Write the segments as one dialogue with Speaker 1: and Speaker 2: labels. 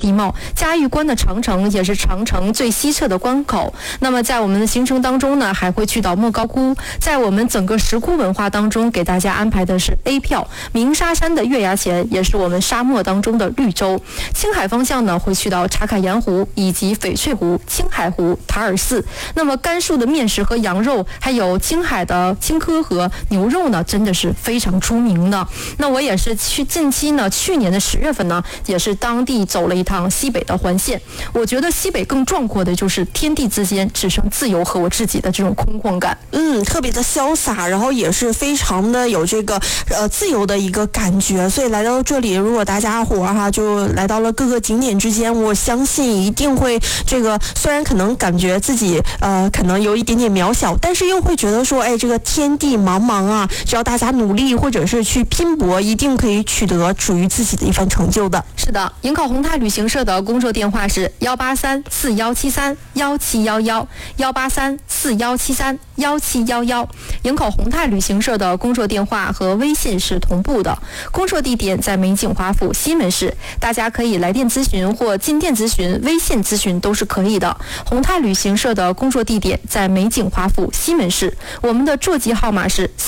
Speaker 1: 地貌。嘉峪关的长城也是长城最西侧的关口。那么在我们的行程当中呢，还会去到莫高窟。在我们整个石窟文化当中，给大家安排的是 A 票。鸣沙山的月牙前也是我们沙漠当中的绿洲。青海方向呢，会去到茶卡盐湖以及翡翠湖、青海湖、塔尔寺。那么甘肃的面食和羊肉，还有青海的青稞和牛肉呢，真的是非常出名的。那我也是近期呢，去年的10月份呢，也是当地走了一趟西北的环线。我觉得西北更壮阔的就是天地之间只剩自由和我自己的这种空旷感。
Speaker 2: 特别的潇洒，然后也是非常的有这个自由的一个感觉。所以来到这里，如果大家伙就来到了各个景点之间，我相信一定会这个虽然可能感觉自己可能有一点点渺小，但是又会觉得说，哎，这个天地茫茫啊，只要大家努力或者是去拼搏，一定可以取得属于自己的一番成就的。
Speaker 1: 是的，营口宏泰旅行社的工作电话是183-4173-1711，183-4173-1711。营口宏泰旅行社的工作电话和微信是同步的，工作地点在美景华府西门市，大家可以来电咨询或进店咨询、微信咨询都是可以的。宏泰旅行社的工作地点在美景华府西门市，我们的座机号码是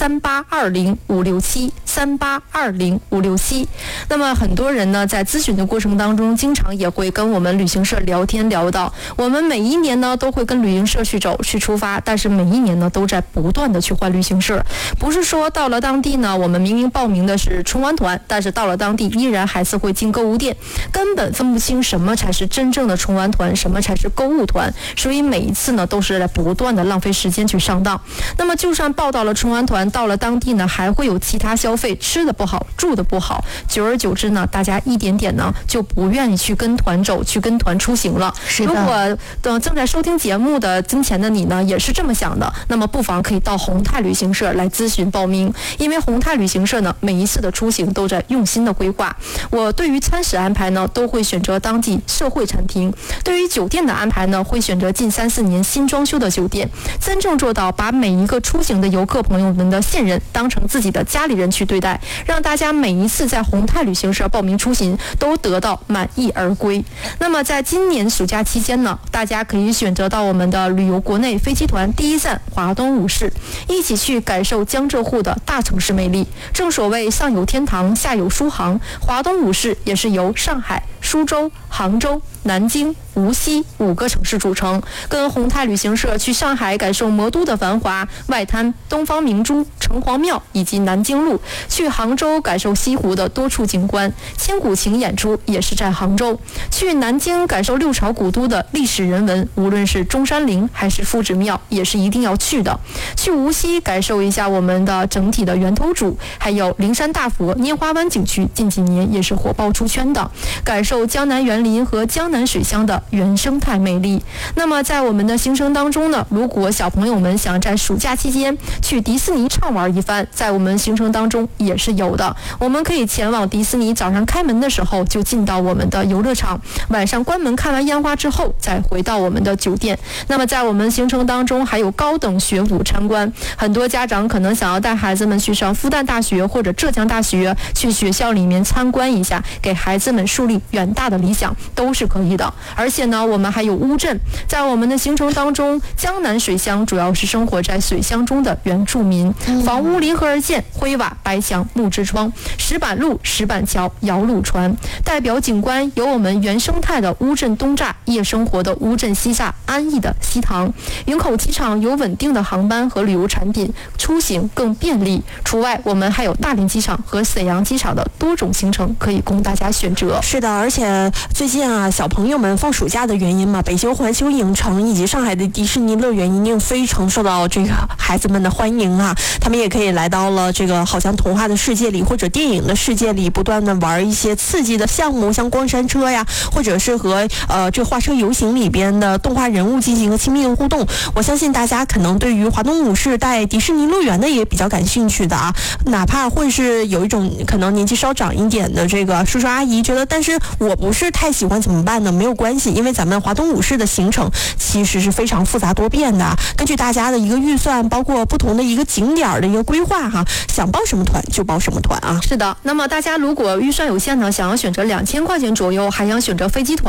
Speaker 1: 3820-567，3820-567。那么很多人呢，在咨询的过程当中，经常也会跟我们旅行社聊天聊到，我们每一年呢都会跟旅行社去出发，但是每一年呢都在不断的去换旅行社。不是说到了当地呢，我们明明报名的是春玩团，但是到了当地依然还是会进购物店，根本分不清什么才是真正的春玩团，什么才是购物团。所以每一次呢都是在不断的浪费时间去上当。那么就算报到了春玩团，到了当地呢还会有其他消费，吃的不好，住的不好，久而久之呢，大家一点点呢就不愿意去跟团走，去跟团出行了。如果正在收听节目的金钱的你呢也是这么想的，那么不妨可以到宏泰旅行社来咨询报名，因为宏泰旅行社呢每一次的出行都在用心的规划。我对于餐食安排呢都会选择当地社会餐厅，对于酒店的安排呢会选择近3-4年新装修的酒店，真正做到把每一个出行的游客朋友们的线人当成自己的家里人去对待，让大家每一次在宏泰旅行社报名出行都得到满意而归。那么在今年暑假期间呢，大家可以选择到我们的旅游国内飞机团第一站华东五市，一起去感受江浙沪的大城市魅力。正所谓上有天堂，下有苏杭，华东五市也是由上海、苏州、杭州、南京、无锡5个城市组成。跟宏泰旅行社去上海感受魔都的繁华，外滩、东方明珠、城隍庙以及南京路；去杭州感受西湖的多处景观，千古情演出也是在杭州；去南京感受六朝古都的历史人文，无论是中山陵还是夫子庙，也是一定要去的；去无锡感受一下我们的整体的源头渚，还有灵山大佛、拈花湾景区，近几年也是火爆出圈的，感受江南园林和江南水乡的原生态魅力。那么在我们的行程当中呢，如果小朋友们想在暑假期间去迪士尼畅玩一番，在我们行程当中也是有的。我们可以前往迪士尼，早上开门的时候就进到我们的游乐场，晚上关门看完烟花之后再回到我们的酒店。那么在我们行程当中还有高等学府参观，很多家长可能想要带孩子们去上复旦大学或者浙江大学，去学校里面参观一下，给孩子们树立远大的理想，都是可以的。而且呢，我们还有乌镇，在我们的行程当中，江南水乡主要是生活在水乡中的原住民，房屋临河而建，灰瓦白墙木质窗，石板路、石板桥、摇橹船。代表景观有我们原生态的乌镇东栅，夜生活的乌镇西栅，安逸的西塘。营口机场有稳定的航班和旅游产品，出行更便利。除外，我们还有大连机场和沈阳机场的多种行程可以供大家选择。
Speaker 2: 是的，而且最近啊，小朋友们放暑假的原因嘛，北京环球影城以及上海的迪士尼乐园一定非常受到这个孩子们的欢迎啊。他们也可以来到了这个好像童话的世界里或者电影的世界里，不断的玩一些刺激的项目，像过山车呀，或者是和这画车游行里边的动画人物进行一个亲密的互动。我相信大家可能对于华东五市带迪士尼乐园的也比较感兴趣的啊，哪怕会是有一种可能年纪稍长一点的这个叔叔阿姨觉得，但是我不是太喜欢怎么办呢？没有关系，因为咱们华东五市的行程其实是非常复杂多变的，根据大家的一个预算，包括不同的一个景点的一个规划哈，想报什么团就报什么团啊。
Speaker 1: 是的，那么大家如果预算有限呢，想要选择2000块钱左右，还想选择飞机团